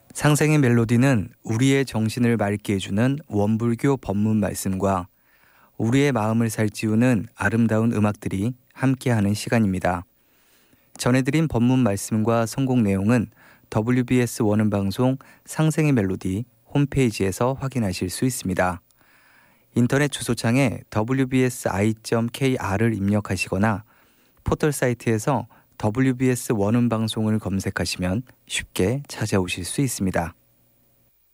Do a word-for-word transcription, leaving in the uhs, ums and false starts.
상생의 멜로디는 우리의 정신을 맑게 해주는 원불교 법문 말씀과 우리의 마음을 살찌우는 아름다운 음악들이 함께하는 시간입니다. 전해드린 법문 말씀과 선곡 내용은 더블유비에스 원음방송 상생의 멜로디 홈페이지에서 확인하실 수 있습니다. 인터넷 주소창에 더블유비에스 아이 닷 케이알을 입력하시거나 포털 사이트에서 더블유비에스 원음방송을 검색하시면 쉽게 찾아오실 수 있습니다.